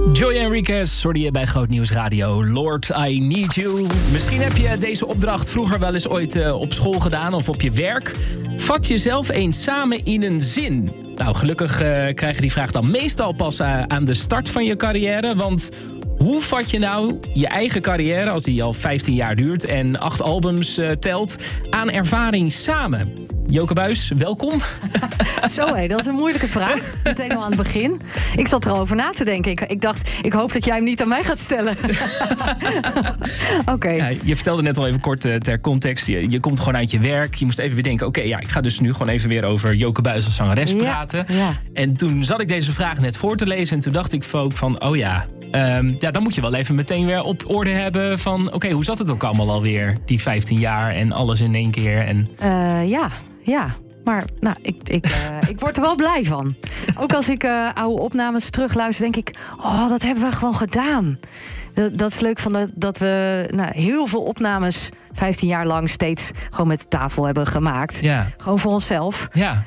Joy Enriquez hoorde je bij Groot Nieuws Radio. Lord, I Need You. Misschien heb je deze opdracht vroeger wel eens ooit op school gedaan of op je werk. Vat jezelf eens samen in een zin. Nou, gelukkig krijg je die vraag dan meestal pas aan de start van je carrière. Want hoe vat je nou je eigen carrière, als die al 15 jaar duurt en 8 albums telt, aan ervaring samen? Joke Buijs, welkom. Zo hé, dat is een moeilijke vraag. Meteen al aan het begin. Ik zat erover na te denken. Ik dacht, ik hoop dat jij hem niet aan mij gaat stellen. Oké. Ja, je vertelde net al even kort ter context. Je komt gewoon uit je werk. Je moest even weer denken, ik ga dus nu gewoon even weer over Joke Buijs als zangeres praten. Ja. En toen zat ik deze vraag net voor te lezen en toen dacht ik ook van, dan moet je wel even meteen weer op orde hebben van, hoe zat het ook allemaal alweer, die 15 jaar en alles in één keer? En... Ja, maar nou, ik word er wel blij van. Ook als ik oude opnames terugluister, denk ik, dat hebben we gewoon gedaan. Dat is leuk van dat we heel veel opnames 15 jaar lang steeds gewoon met de tafel hebben gemaakt. Ja. Gewoon voor onszelf. Ja.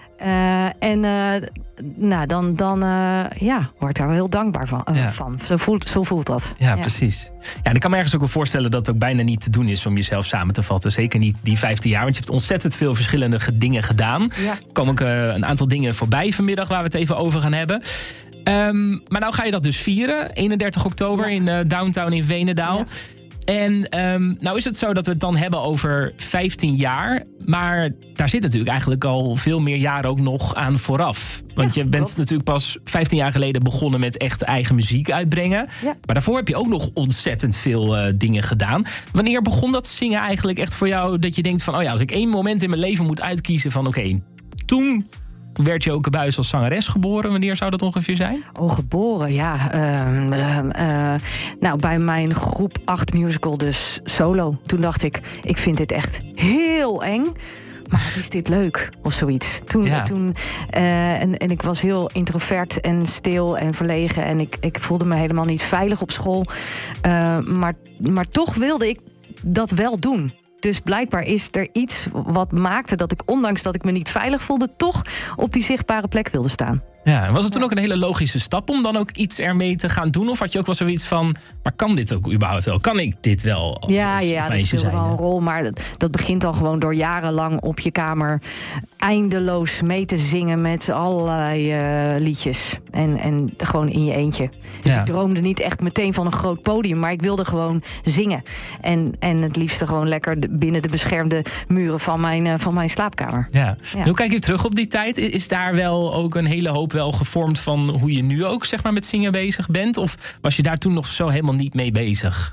Dan word ik daar wel heel dankbaar van. Zo voelt dat. Ja, precies. Ja, en ik kan me ergens ook wel voorstellen dat het ook bijna niet te doen is om jezelf samen te vatten. Zeker niet die 15 jaar, want je hebt ontzettend veel verschillende dingen gedaan. Ja. Er komen ook een aantal dingen voorbij vanmiddag waar we het even over gaan hebben. Maar nou ga je dat dus vieren, 31 oktober in Downtown in Veenendaal. Ja. En nou is het zo dat we het dan hebben over 15 jaar. Maar daar zit natuurlijk eigenlijk al veel meer jaren ook nog aan vooraf. Want je bent natuurlijk pas 15 jaar geleden begonnen met echt eigen muziek uitbrengen. Ja. Maar daarvoor heb je ook nog ontzettend veel dingen gedaan. Wanneer begon dat zingen eigenlijk echt voor jou dat je denkt van, als ik één moment in mijn leven moet uitkiezen van toen werd Joke Buijs als zangeres geboren. Wanneer zou dat ongeveer zijn? Geboren, ja. Bij mijn groep 8 musical, dus solo. Toen dacht ik vind dit echt heel eng. Maar is dit leuk? Of zoiets. En ik was heel introvert en stil en verlegen. En ik voelde me helemaal niet veilig op school. Maar toch wilde ik dat wel doen. Dus blijkbaar is er iets wat maakte dat ik, ondanks dat ik me niet veilig voelde, toch op die zichtbare plek wilde staan. Ja, en was het toen ook een hele logische stap om dan ook iets ermee te gaan doen? Of had je ook wel zoiets van, maar kan dit ook überhaupt wel? Kan ik dit wel als dat speelt wel een rol. Maar dat begint al gewoon door jarenlang op je kamer eindeloos mee te zingen met allerlei liedjes. En gewoon in je eentje. Dus ik droomde niet echt meteen van een groot podium, maar ik wilde gewoon zingen. En het liefste gewoon lekker binnen de beschermde muren van mijn slaapkamer. Ja. Hoe kijk je terug op die tijd? Is daar wel ook een hele hoop wel gevormd van hoe je nu ook zeg maar met zingen bezig bent? Of was je daar toen nog zo helemaal niet mee bezig?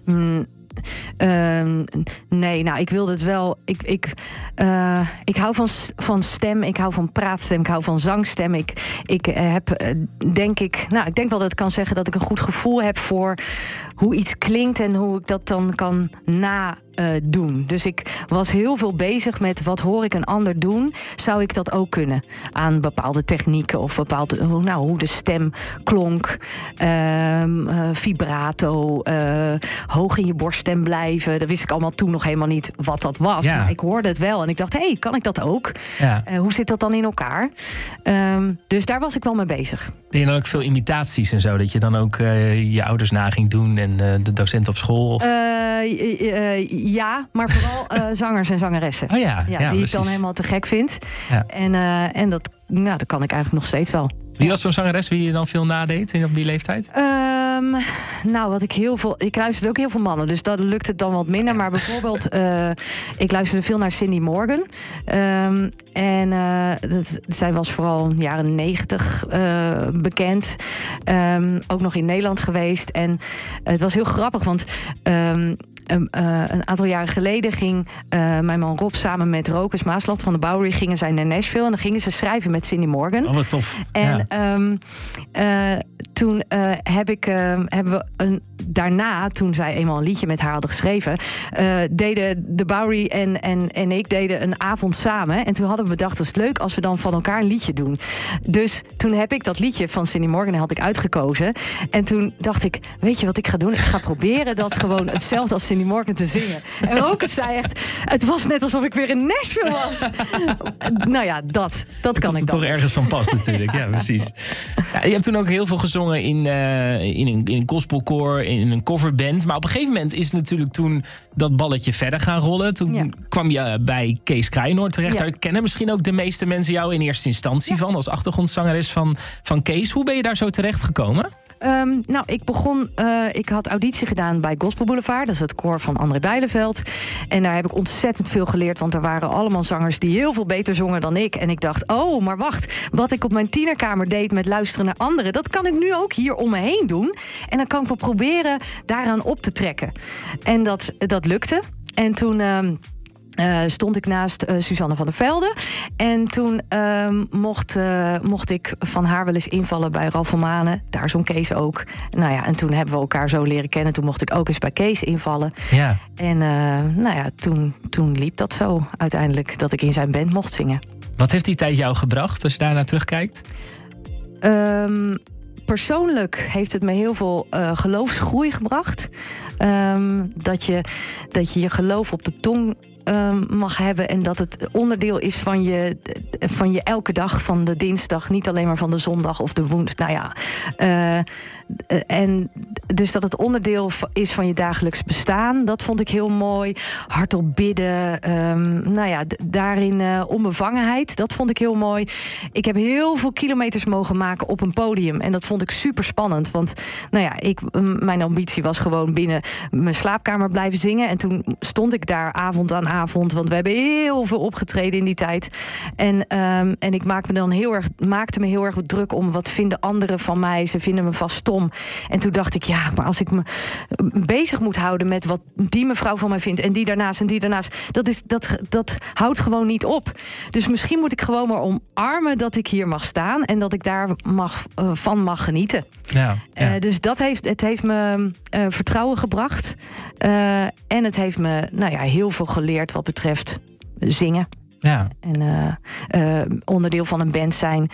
Nee, ik wilde het wel. Ik hou van stem, ik hou van praatstem, ik hou van zangstem. Ik denk wel dat ik kan zeggen dat ik een goed gevoel heb voor hoe iets klinkt en hoe ik dat dan kan doen. Dus ik was heel veel bezig met wat hoor ik een ander doen. Zou ik dat ook kunnen? Aan bepaalde technieken of hoe de stem klonk. Vibrato, hoog in je borststem blijven. Dat wist ik allemaal toen nog helemaal niet wat dat was. Ja. Maar ik hoorde het wel en ik dacht, kan ik dat ook? Ja. Hoe zit dat dan in elkaar? Dus daar was ik wel mee bezig. Deed je dan ook veel imitaties en zo? Dat je dan ook je ouders na ging doen en de docent op school? Of? Ja, maar vooral zangers en zangeressen. Oh ja, die precies. ik dan helemaal te gek vind. Ja. En dat kan ik eigenlijk nog steeds wel. Wie was zo'n zangeres wie je dan veel nadeed op die leeftijd? Ik luisterde ook heel veel mannen, dus dat lukt het dan wat minder. Maar bijvoorbeeld, ik luisterde veel naar Cindy Morgan. Zij was vooral in de jaren 90 bekend. Ook nog in Nederland geweest. En het was heel grappig, want een aantal jaren geleden ging mijn man Rob samen met Rokus Maasland van de Bowery gingen zij naar Nashville en dan gingen ze schrijven met Cindy Morgan. Oh, wat tof. En toen hebben we daarna, toen zij eenmaal een liedje met haar hadden geschreven, deden de Bowery en ik deden een avond samen. En toen hadden we bedacht, dat is leuk als we dan van elkaar een liedje doen. Dus toen heb ik dat liedje van Cindy Morgan had ik uitgekozen. En toen dacht ik, weet je wat ik ga doen? Ik ga proberen dat gewoon hetzelfde als Cindy Morgan te zingen. En Rokus zei echt, het was net alsof ik weer in Nashville was. Nou ja, dat kan ik dan. toch ergens van past natuurlijk. Ja, precies. Ja, je hebt toen ook heel veel gezongen gezongen in een gospelkoor, in een coverband. Maar op een gegeven moment is natuurlijk toen dat balletje verder gaan rollen. Toen kwam je bij Kees Kraaienoord terecht. Daar kennen misschien ook de meeste mensen jou in eerste instantie van. Als achtergrondzangeres van Kees. Hoe ben je daar zo terecht gekomen? Ik had auditie gedaan bij Gospel Boulevard. Dat is het koor van André Bijleveld. En daar heb ik ontzettend veel geleerd. Want er waren allemaal zangers die heel veel beter zongen dan ik. En ik dacht, maar wacht. Wat ik op mijn tienerkamer deed met luisteren naar anderen, dat kan ik nu ook hier om me heen doen. En dan kan ik wel proberen daaraan op te trekken. En dat lukte. En toen stond ik naast Suzanne van der Velde. En toen mocht ik van haar wel eens invallen bij Ralf van Manen. Daar zong Kees ook. Nou ja, en toen hebben we elkaar zo leren kennen. Toen mocht ik ook eens bij Kees invallen. Ja. En toen liep dat zo uiteindelijk, dat ik in zijn band mocht zingen. Wat heeft die tijd jou gebracht, als je daarnaar terugkijkt? Persoonlijk heeft het me heel veel geloofsgroei gebracht. Dat je geloof op de tong mag hebben en dat het onderdeel is van je elke dag, van de dinsdag, niet alleen maar van de zondag of de woensdag. Nou ja, en dus dat het onderdeel is van je dagelijks bestaan, dat vond ik heel mooi. Hardop bidden, daarin onbevangenheid, dat vond ik heel mooi. Ik heb heel veel kilometers mogen maken op een podium en dat vond ik super spannend, want mijn ambitie was gewoon binnen mijn slaapkamer blijven zingen en toen stond ik daar avond aan avond, want we hebben heel veel opgetreden in die tijd. En ik maakte me heel erg druk om wat vinden anderen van mij. Ze vinden me vast stom. En toen dacht ik, maar als ik me bezig moet houden met wat die mevrouw van mij vindt en die daarnaast, dat houdt gewoon niet op. Dus misschien moet ik gewoon maar omarmen dat ik hier mag staan en dat ik daar van mag genieten. Ja. Dus het heeft me vertrouwen gebracht. En het heeft me heel veel geleerd wat betreft zingen. Ja. En onderdeel van een band zijn.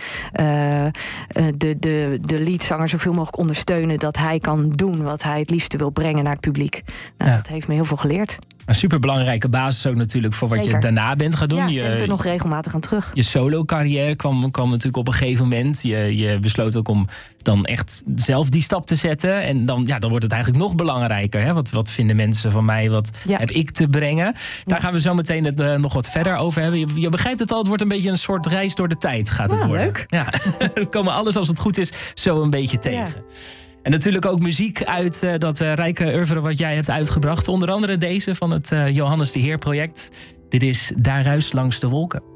De leadzanger zoveel mogelijk ondersteunen, dat hij kan doen wat hij het liefste wil brengen naar het publiek. Dat heeft me heel veel geleerd. Een superbelangrijke basis ook natuurlijk voor wat je daarna bent gaan doen. Ja, ik ben er nog regelmatig aan terug. Je solo-carrière kwam natuurlijk op een gegeven moment. Je besloot ook om dan echt zelf die stap te zetten. En dan wordt het eigenlijk nog belangrijker. Hè? Wat vinden mensen van mij? Wat heb ik te brengen? Daar gaan we zo meteen het nog wat verder over hebben. Je begrijpt het al, het wordt een beetje een soort reis door de tijd gaat het worden. Leuk. Ja, we komen alles als het goed is zo een beetje tegen. Ja. En natuurlijk ook muziek uit dat rijke oeuvre wat jij hebt uitgebracht. Onder andere deze van het Johannes de Heer project. Dit is Daar ruist langs de wolken.